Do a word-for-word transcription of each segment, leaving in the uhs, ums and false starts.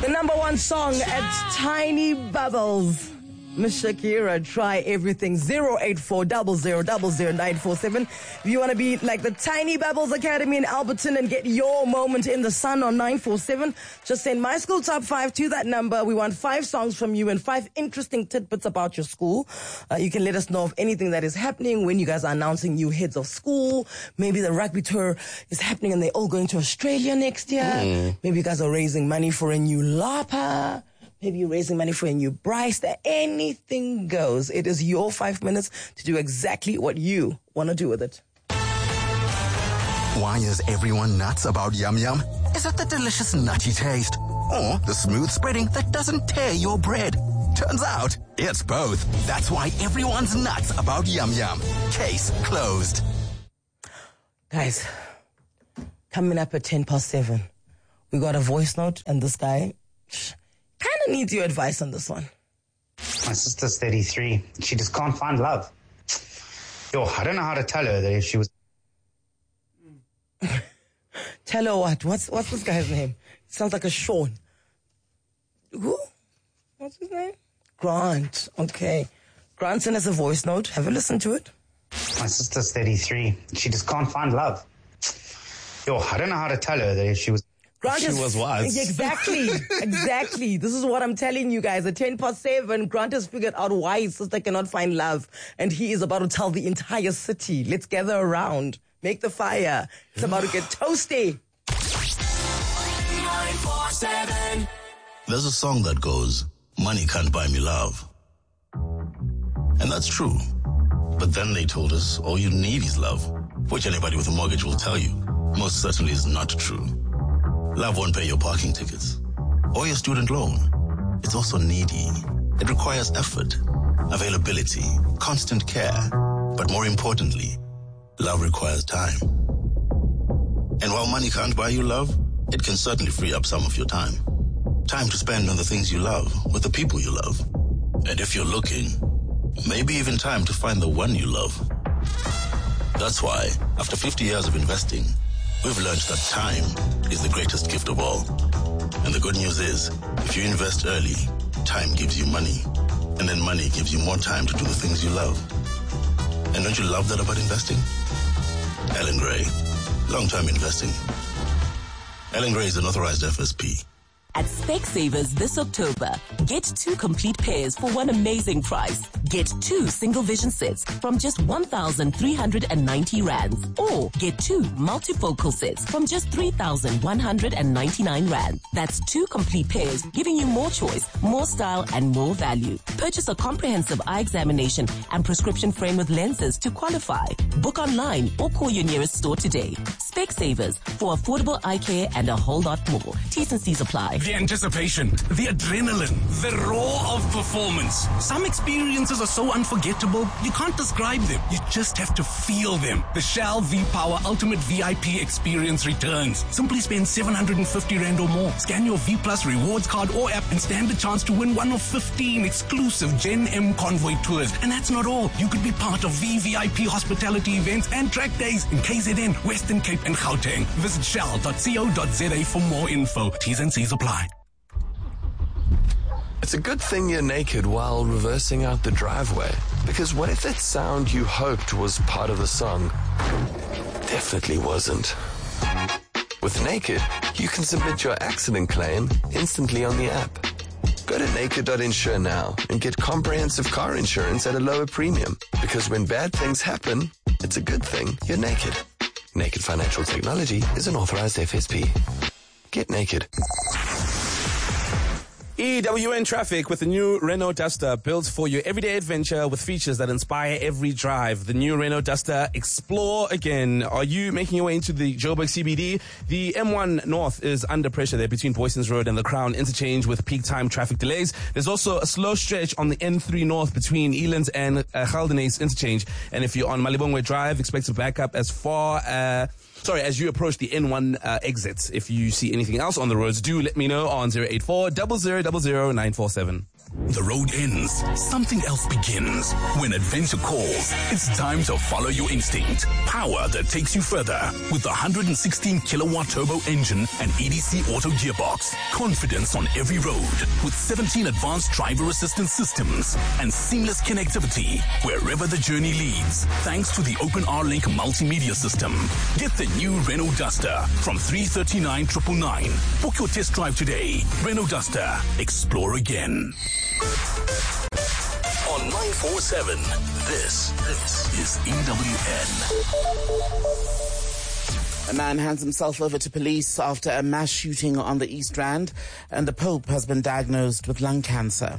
number one song at Tiny Bubbles. Miss Shakira, try everything. zero eight four zero zero zero zero nine four seven. If you want to be like the Tiny Bubbles Academy in Alberton and get your moment in the sun on nine four seven, just send My School Top five to that number. We want five songs from you and five interesting tidbits about your school. Uh, you can let us know of anything that is happening when you guys are announcing new heads of school. Maybe the rugby tour is happening and they're all going to Australia next year. Mm. Maybe you guys are raising money for a new Lapa. Maybe you're raising money for a new Bryce. Anything goes. It is your five minutes to do exactly what you want to do with it. Why is everyone nuts about Yum Yum? Is it the delicious nutty taste? Or the smooth spreading that doesn't tear your bread? Turns out, it's both. That's why everyone's nuts about Yum Yum. Case closed. Guys, coming up at ten past seven, we got a voice note, and this guy kind of needs your advice on this one. My sister's thirty-three. She just can't find love. Yo, I don't know how to tell her that if she was... Tell her what? What's what's this guy's name? Sounds like a Sean. Who? What's his name? Grant. Okay. Grant sent us a voice note. Have a listen to it. My sister's thirty-three. She just can't find love. Yo, I don't know how to tell her that if she was... Grant she is, was wise. Exactly. Exactly. This is what I'm telling you guys. At ten past seven, Grant has figured out why his sister cannot find love. And he is about to tell the entire city. Let's gather around. Make the fire. It's about to get toasty. nine four seven. There's a song that goes, money can't buy me love. And that's true. But then they told us all you need is love, which anybody with a mortgage will tell you most certainly is not true. Love won't pay your parking tickets or your student loan. It's also needy. It requires effort, availability, constant care. But more importantly, love requires time. And while money can't buy you love, it can certainly free up some of your time. Time to spend on the things you love with the people you love. And if you're looking, maybe even time to find the one you love. That's why, after fifty years of investing, we've learned that time is the greatest gift of all. And the good news is, if you invest early, time gives you money. And then money gives you more time to do the things you love. And don't you love that about investing? Ellen Gray, long-term investing. Ellen Gray is an authorized F S P. At Specsavers this October, get two complete pairs for one amazing price. Get two single vision sets from just one thousand three hundred ninety rands. Or get two multifocal sets from just three thousand one hundred ninety-nine rand. That's two complete pairs, giving you more choice, more style, and more value. Purchase a comprehensive eye examination and prescription frame with lenses to qualify. Book online or call your nearest store today. Specsavers, for affordable eye care and a whole lot more. T's and C's apply. The anticipation, the adrenaline, the roar of performance. Some experiences are so unforgettable, you can't describe them. You just have to feel them. The Shell V-Power Ultimate V I P experience returns. Simply spend seven hundred fifty rand or more. Scan your V Plus rewards card or app and stand a chance to win one of fifteen exclusive Gen M Convoy tours. And that's not all. You could be part of V V I P hospitality events and track days in K Z N, Western Cape and Gauteng. Visit shell dot co dot za for more info. T's and C's apply. It's a good thing you're naked while reversing out the driveway. Because what if that sound you hoped was part of the song definitely wasn't? With Naked, you can submit your accident claim instantly on the app. Go to naked dot insure now and get comprehensive car insurance at a lower premium. Because when bad things happen, it's a good thing you're naked. Naked Financial Technology is an authorized F S P. Get naked. E W N Traffic with the new Renault Duster, built for your everyday adventure with features that inspire every drive. The new Renault Duster, explore again. Are you making your way into the Joburg C B D? The M one North is under pressure there between Boysons Road and the Crown Interchange with peak time traffic delays. There's also a slow stretch on the N three North between Elands and uh, Geldenhuys Interchange. And if you're on Malibongwe Drive, expect to back up as far uh, Sorry, as you approach the N one uh, exits. If you see anything else on the roads, do let me know on zero eight four zero zero zero zero nine four seven. the road ends, something else begins. When adventure calls, it's time to follow your instinct. Power that takes you further with the one hundred sixteen kilowatt turbo engine and E D C auto gearbox. Confidence on every road with seventeen advanced driver assistance systems and seamless connectivity wherever the journey leads. Thanks to the OpenR Link multimedia system. Get the new Renault Duster from three thirty-nine nine nine nine. Book your test drive today. Renault Duster. Explore again. On nine four seven, this, this is E W N. A man hands himself over to police after a mass shooting on the East Rand, and the Pope has been diagnosed with lung cancer.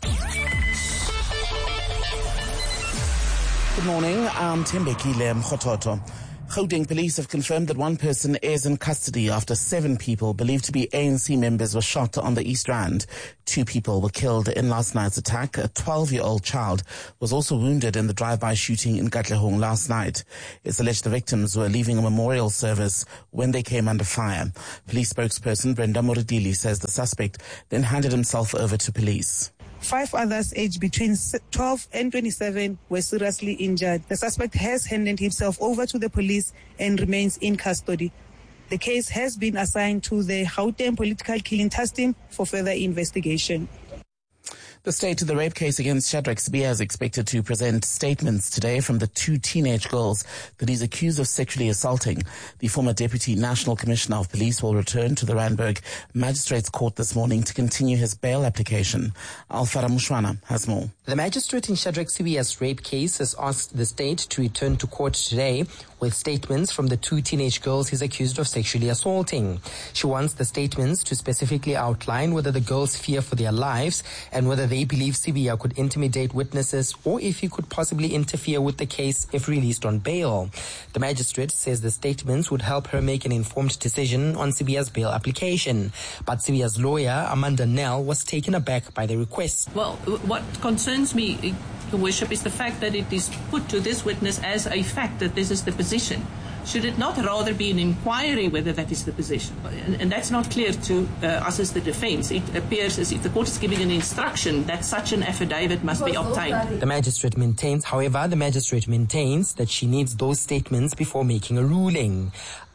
Good morning, I'm Tembekile Mkhototo. Gauteng police have confirmed that one person is in custody after seven people believed to be A N C members were shot on the East Rand. Two people were killed in last night's attack. A twelve-year-old child was also wounded in the drive-by shooting in Katlehong last night. It's alleged the victims were leaving a memorial service when they came under fire. Police spokesperson Brenda Moridili says the suspect then handed himself over to police. Five others aged between twelve and twenty-seven were seriously injured. The suspect has handed himself over to the police and remains in custody. The case has been assigned to the Gauteng Political Killing Task Team for further investigation. The state of the rape case against Shadrack Sibiya is expected to present statements today from the two teenage girls that he's accused of sexually assaulting. The former Deputy National Commissioner of Police will return to the Randburg Magistrates Court this morning to continue his bail application. Alfara Mushwana has more. The magistrate in Shadrack Sibiya's rape case has asked the state to return to court today with statements from the two teenage girls he's accused of sexually assaulting. She wants the statements to specifically outline whether the girls fear for their lives and whether they believe Sibiya could intimidate witnesses or if he could possibly interfere with the case if released on bail. The magistrate says the statements would help her make an informed decision on Sibiya's bail application. But Sibiya's lawyer, Amanda Nell, was taken aback by the request. Well, what concerns me, Your Worship, is the fact that it is put to this witness as a fact that this is the position. Should it not rather be an inquiry whether that is the position? And, and that's not clear to uh, us as the defense. It appears as if the court is giving an instruction that such an affidavit must be obtained. The magistrate maintains, however, the magistrate maintains that she needs those statements before making a ruling.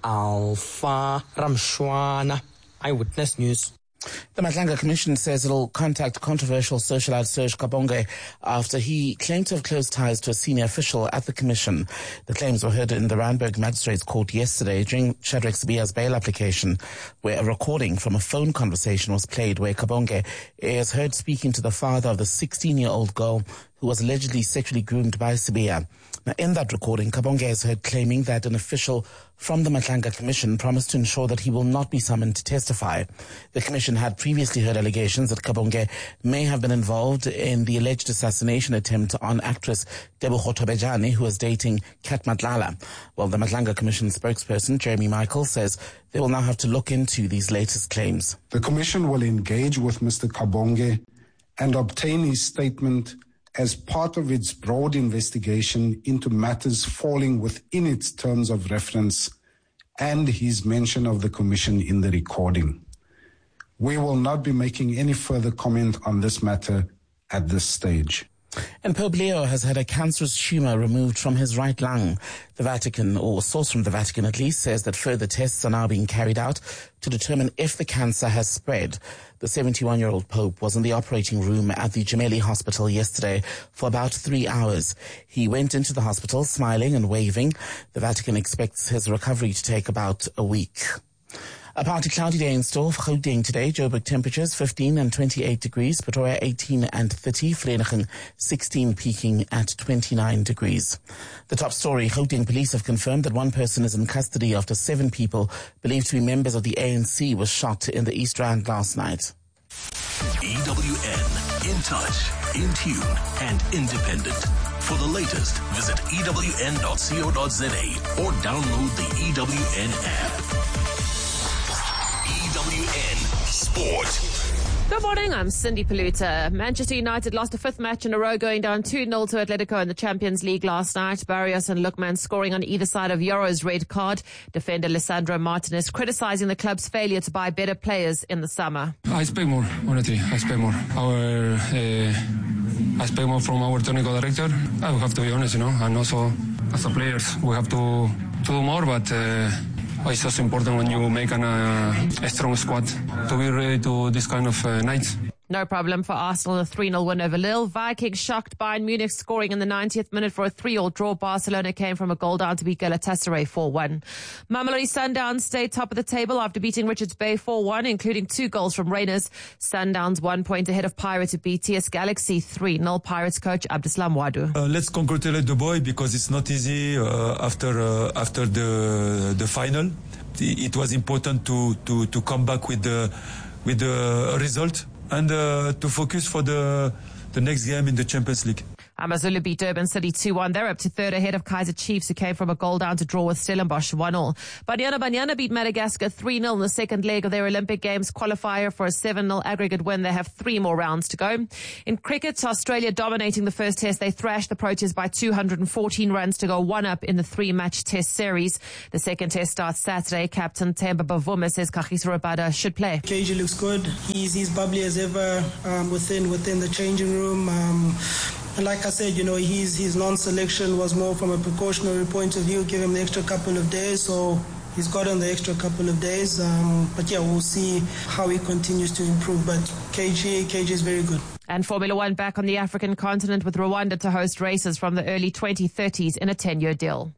Alpha Ramshwana, Eyewitness News. The Matlanga Commission says it'll contact controversial socialite Serge Kabonge after he claimed to have close ties to a senior official at the Commission. The claims were heard in the Randburg Magistrates Court yesterday during Shadrack Sibiya's bail application, where a recording from a phone conversation was played where Kabonge is heard speaking to the father of the sixteen-year-old girl who was allegedly sexually groomed by Sibiya. Now, in that recording, Kabonge is heard claiming that an official from the Matlanga Commission promised to ensure that he will not be summoned to testify. The Commission had previously heard allegations that Kabonge may have been involved in the alleged assassination attempt on actress Tebogo Tobejane, who was dating Kat Matlala. Well, the Matlanga Commission spokesperson, Jeremy Michael, says they will now have to look into these latest claims. The Commission will engage with Mister Kabonge and obtain his statement as part of its broad investigation into matters falling within its terms of reference and his mention of the Commission in the recording. We will not be making any further comment on this matter at this stage. And Pope Leo has had a cancerous tumor removed from his right lung. The Vatican, or a source from the Vatican at least, says that further tests are now being carried out to determine if the cancer has spread. The seventy-one-year-old Pope was in the operating room at the Gemelli Hospital yesterday for about three hours. He went into the hospital smiling and waving. The Vatican expects his recovery to take about a week. A partly cloudy day in store for Gauteng today. Joburg temperatures fifteen and twenty-eight degrees. Pretoria eighteen and thirty. Vereeniging sixteen, peaking at twenty-nine degrees. The top story, Gauteng police have confirmed that one person is in custody after seven people believed to be members of the A N C were shot in the East Rand last night. E W N, in touch, in tune, and independent. For the latest, visit E W N dot co dot za or download the E W N app. E W N Sport. Good morning, I'm Cindy Paluta. Manchester United lost a fifth match in a row, going down two nil to Atletico in the Champions League last night. Barrios and Lookman scoring on either side of Yoro's red card. Defender Lisandro Martinez criticizing the club's failure to buy better players in the summer. I expect more, honestly, I expect more. Our, uh, I expect more from our technical director. I have to be honest, you know, and also as a players, we have to, to do more, but uh, it's also important when you make an, uh, a strong squad to be ready to this kind of uh, nights. No problem for Arsenal, a three nil win over Lille. Vikings shocked Bayern Munich, scoring in the ninetieth minute for a three all draw. Barcelona came from a goal down to beat Galatasaray four one. Mamelodi Sundowns stayed top of the table after beating Richards Bay four one, including two goals from Rangers. Sundowns one point ahead of Pirates to beat T S Galaxy three nil. Pirates coach Abdeslam Wadu. Uh, let's congratulate the boy because it's not easy uh, after uh, after the the final. It was important to to to come back with the with the result. And uh, to focus for the the next game in the Champions League. Amazulu beat Durban City two one. They're up to third ahead of Kaizer Chiefs, who came from a goal down to draw with Stellenbosch one all. Banyana Banyana beat Madagascar three nil in the second leg of their Olympic Games qualifier for a seven nil aggregate win. They have three more rounds to go. In cricket, Australia dominating the first test. They thrashed the Proteas by two hundred fourteen runs to go one up in the three-match test series. The second test starts Saturday. Captain Themba Bavuma says Kagiso Rabada should play. K G looks good. He's, he's bubbly as ever um, within within the changing room. Um, And like I said, you know, his, his non-selection was more from a precautionary point of view, give him the extra couple of days, so he's gotten the extra couple of days. Um, but yeah, we'll see how he continues to improve. But K G, K G is very good. And Formula One back on the African continent with Rwanda to host races from the early twenty thirties in a ten-year deal.